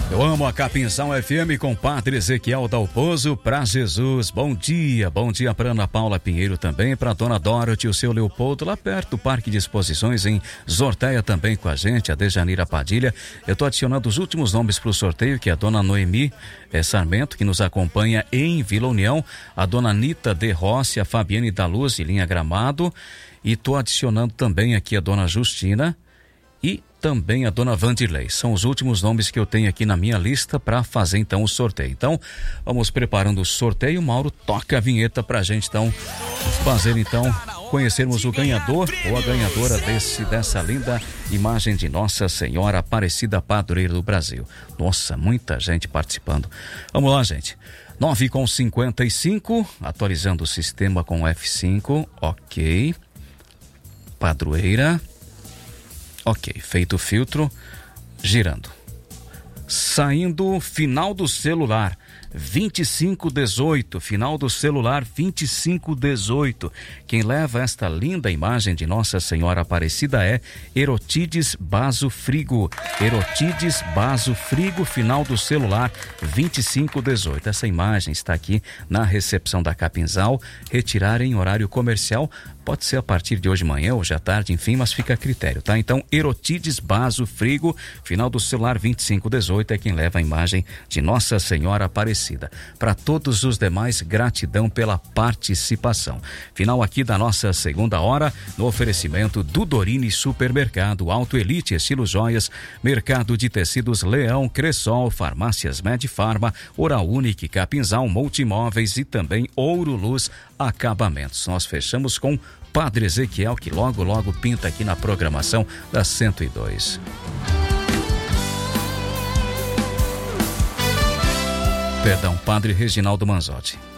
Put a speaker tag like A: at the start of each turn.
A: Eu amo a Capinzal FM com Padre Ezequiel Dalpozo, pra Jesus. Bom dia pra Ana Paula Pinheiro também, pra Dona Dorothy, o seu Leopoldo, lá perto do Parque de Exposições em Zorteia também com a gente, a Dejanira Padilha. Eu tô adicionando os últimos nomes pro sorteio, que é a Dona Noemi Sarmento, que nos acompanha em Vila União, a Dona Anita de Rossi, a Fabiane da Luz, de Linha Gramado, e tô adicionando também aqui a Dona Justina e também a Dona Vandirlei. São os últimos nomes que eu tenho aqui na minha lista para fazer então o sorteio. Então, vamos preparando o sorteio. Mauro, toca a vinheta pra gente então fazer então, conhecermos o ganhador ou a ganhadora dessa linda imagem de Nossa Senhora Aparecida Padroeira do Brasil. Nossa, muita gente participando. Vamos lá, gente. 9h55, atualizando o sistema com F5, ok. Padroeira. Ok, feito o filtro, girando. Saindo, final do celular, 2518, final do celular 2518. Quem leva esta linda imagem de Nossa Senhora Aparecida é Erotides Baso Frigo. Erotides Baso Frigo, final do celular 2518. Essa imagem está aqui na recepção da Capinzal. Retirar em horário comercial. Pode ser a partir de hoje de manhã, hoje à tarde, enfim, mas fica a critério, tá? Então, Erotides Baso Frigo, final do celular 2518, é quem leva a imagem de Nossa Senhora Aparecida. Para todos os demais, gratidão pela participação. Final aqui da nossa segunda hora, no oferecimento do Dorini Supermercado, Auto Elite, Estilo Joias, Mercado de Tecidos Leão, Cressol, Farmácias Medifarma, Oral Unique, Capinzal, Multimóveis e também Ouro Luz Acabamentos. Nós fechamos com Padre Ezequiel, que logo pinta aqui na programação da 102. Perdão, Padre Reginaldo Manzotti.